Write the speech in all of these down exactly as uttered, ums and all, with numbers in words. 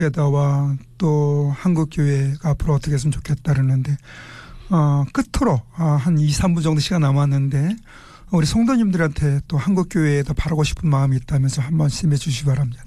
에다와 또 한국교회가 앞으로 어떻게 했으면 좋겠다 그러는데 어, 끝으로 한 이, 삼 분 정도 시간 남았는데 우리 성도님들한테 또 한국교회에다 바라고 싶은 마음이 있다면서 한 말씀 해 주시기 바랍니다.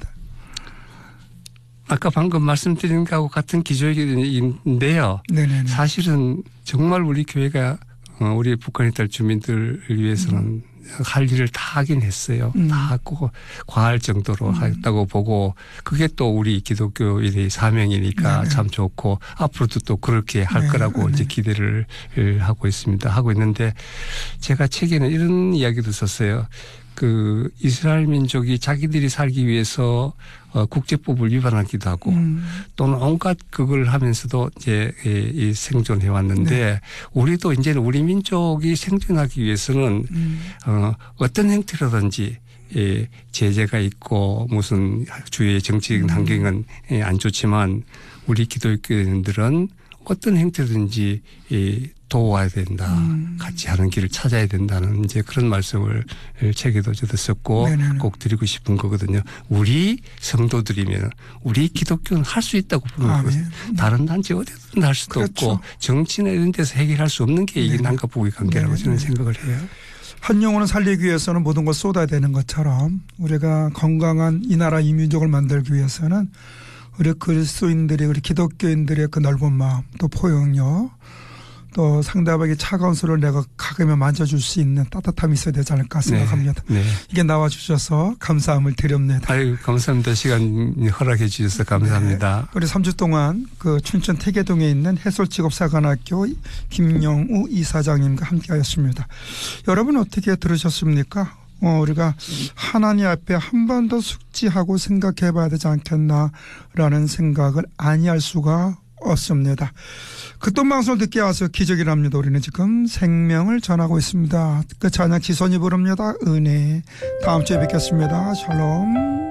아까 방금 말씀드린 것하고 같은 기조인데요. 네네네. 사실은 정말 우리 교회가 우리 북한에 있는 주민들을 위해서는 음. 할 일을 다 하긴 했어요. 음. 다 하고 과할 정도로 음. 했다고 보고 그게 또 우리 기독교인의 사명이니까 네네. 참 좋고 앞으로도 또 그렇게 할 네네. 거라고 네네. 이제 기대를 하고 있습니다. 하고 있는데 제가 책에는 이런 이야기도 썼어요. 그 이스라엘 민족이 자기들이 살기 위해서 어 국제법을 위반하기도 하고 음. 또는 온갖 그걸 하면서도 이제 이 생존해 왔는데 네. 우리도 이제는 우리 민족이 생존하기 위해서는 음. 어 어떤 형태로든지 예, 제재가 있고 무슨 주위의 정치적인 음. 환경은 예, 안 좋지만 우리 기독교인들은 어떤 형태든지 이 도와야 된다. 음. 같이 하는 길을 찾아야 된다는 이제 그런 말씀을 책에도 저도 썼고 네네네. 꼭 드리고 싶은 거거든요. 우리 성도들이면 우리 기독교는 할 수 있다고 보는 아, 거거든요. 네. 다른 단체 어디든 할 수도 그렇죠. 없고 정치나 이런 데서 해결할 수 없는 게 이게 남과 북의 관계라고 네네네. 저는 생각을 해요. 한 영혼을 살리기 위해서는 모든 걸 쏟아야 되는 것처럼 우리가 건강한 이 나라 이 민족을 만들기 위해서는 우리 그리스도인들이 우리 기독교인들의 그 넓은 마음 또 포용력 또 상대방에게 차가운 손을 내가 가끔은 만져줄 수 있는 따뜻함이 있어야 되지 않을까 생각합니다. 네, 네. 이게 나와주셔서 감사함을 드립니다. 아유, 감사합니다. 시간 허락해 주셔서 감사합니다. 네. 우리 삼 주 동안 그 춘천 태계동에 있는 해솔직업사관학교 김영우 이사장님과 함께 하였습니다. 여러분 어떻게 들으셨습니까? 어, 우리가 하나님 앞에 한 번 더 숙지하고 생각해 봐야 되지 않겠나라는 생각을 아니할 수가 없습니다. 그돈 방송을 듣게 와서 기적이랍니다. 우리는 지금 생명을 전하고 있습니다. 그 찬양 지선이 부릅니다. 은혜. 다음 주에 뵙겠습니다. 샬롬.